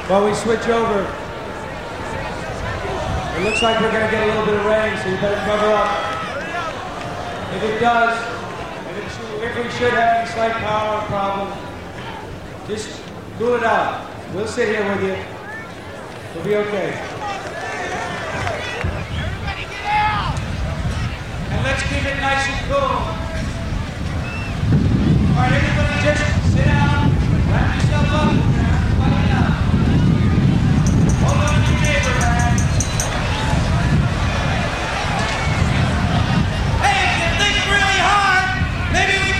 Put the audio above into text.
While we switch over, it looks like we're going to get a little bit of rain, so you better cover up. If it does, if we should have any slight power problem, just cool it out. We'll sit here with you. We'll be okay. Everybody get out! And let's keep it nice and cool. All right, everybody just